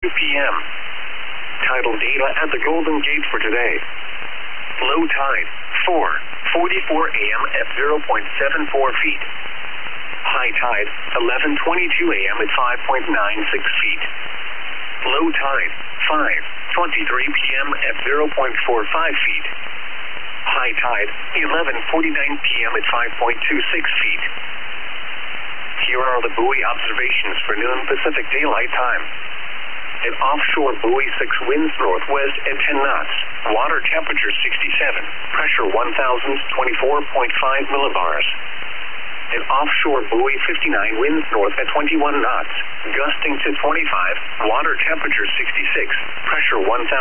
p.m. Tidal data at the Golden Gate for today. Low tide, 4:44 a.m. at 0.74 feet. High tide, 11:22 a.m. at 5.96 feet. Low tide, 5:23 p.m. at 0.45 feet. High tide, 11:49 p.m. at 5.26 feet. Here are the buoy observations for noon Pacific Daylight Time. At offshore buoy 6, winds northwest at 10 knots. Water temperature 67. Pressure 1,024.5 millibars. At offshore buoy 59, winds north at 21 knots. Gusting to 25. Water temperature 66. Pressure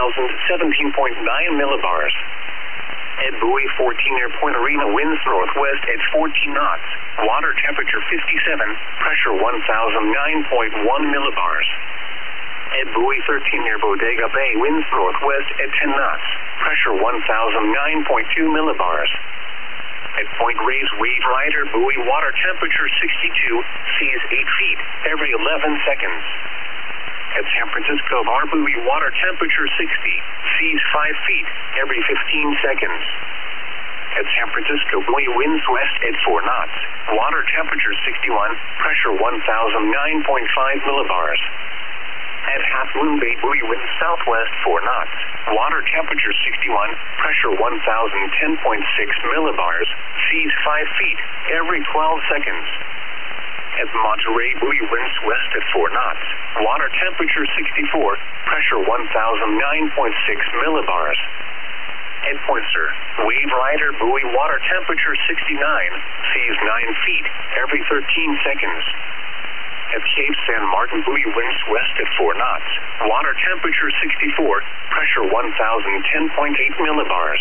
1,017.9 millibars. At buoy 14 near Point Arena, winds northwest at 14 knots. Water temperature 57. Pressure 1,009.1 millibars. At buoy 13 near Bodega Bay, winds northwest at 10 knots. Pressure 1,009.2 millibars. At Point Reyes Wave Rider buoy, water temperature 62, seas 8 feet every 11 seconds. At San Francisco Bar buoy, water temperature 60, seas 5 feet every 15 seconds. At San Francisco buoy, winds west at 4 knots. Water temperature 61, pressure 1,009.5 millibars. At Half Moon Bay buoy, winds southwest 4 knots. Water temperature 61, pressure 1,010.6 millibars, seas 5 feet every 12 seconds. At Monterey buoy, winds west at 4 knots. Water temperature 64, pressure 1,009.6 millibars. At Point Sur, Wave Rider buoy, water temperature 69, seas 9 feet every 13 seconds. At Cape San Martin buoy, winds west at 4 knots. Water temperature 64, pressure 1,010.8 millibars.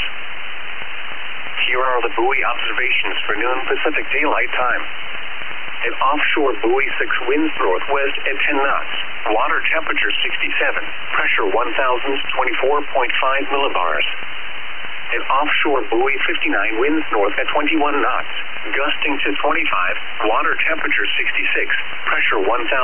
Here are the buoy observations for noon Pacific Daylight Time. At offshore buoy 6, winds northwest at 10 knots. Water temperature 67, pressure 1,024.5 millibars. At offshore buoy 59, winds north at 21 knots. Gusting to 25, water temperature 66, pressure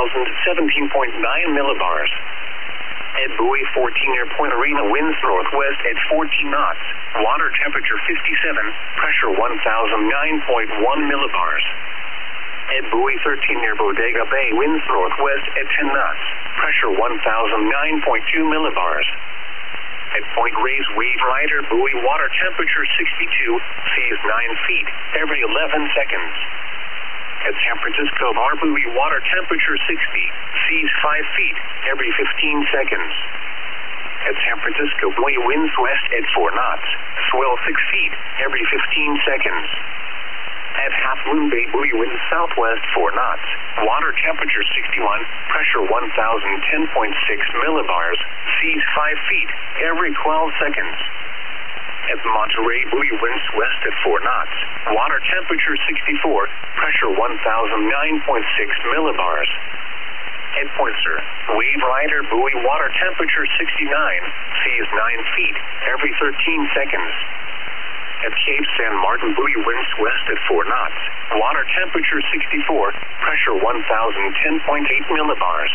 1,017.9 millibars. At buoy 14 near Point Arena, winds northwest at 14 knots. Water temperature 57, pressure 1,009.1 millibars. At buoy 13 near Bodega Bay, winds northwest at 10 knots. Pressure 1,009.2 millibars. At Point Reyes Wave Rider buoy, water temperature 62, seas 9 feet every 11 seconds. At San Francisco Bar buoy, water temperature 60, seas 5 feet every 15 seconds. At San Francisco buoy, winds west at 4 knots, swell 6 feet every 15 seconds. At Half Moon Bay buoy, winds southwest 4 knots. Water temperature 61, pressure 1,010.6 millibars, seas 5 feet every 12 seconds. At Monterey buoy, winds west at 4 knots. Water temperature 64, pressure 1,009.6 millibars. At Point Sur, Wave Rider buoy, water temperature 69, seas 9 feet every 13 seconds. At Cape San Martin buoy, winds west at 4 knots. Water temperature 64, pressure 1,010.8 millibars.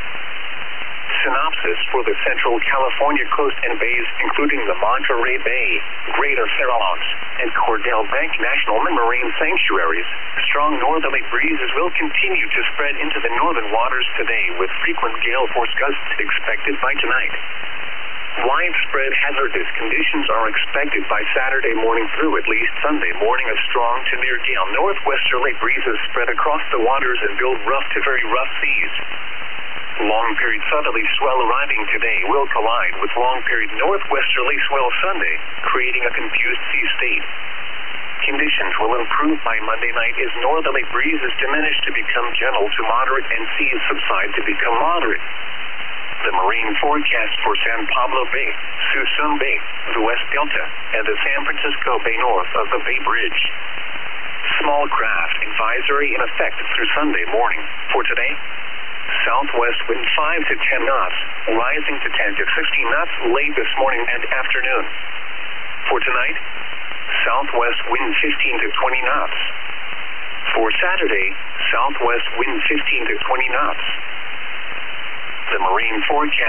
Synopsis for the Central California coast and bays, including the Monterey Bay, Greater Farallones, and Cordell Bank National Marine Sanctuaries. Strong northerly breezes will continue to spread into the northern waters today, with frequent gale force gusts expected by tonight. Widespread hazardous conditions are expected by Saturday morning through at least Sunday morning. A strong to near gale northwesterly breezes spread across the waters and build rough to very rough seas. Long-period southerly swell arriving today will collide with long-period northwesterly swell Sunday, creating a confused sea state. Conditions will improve by Monday night as northerly breezes diminish to become gentle to moderate and seas subside to become moderate. The marine forecast for San Pablo Bay, Suisun Bay, the West Delta, and the San Francisco Bay north of the Bay Bridge. Small craft advisory in effect through Sunday morning. For today, southwest wind 5 to 10 knots, rising to 10 to 15 knots late this morning and afternoon. For tonight, southwest wind 15 to 20 knots. For Saturday, southwest wind 15 to 20 knots. The marine forecast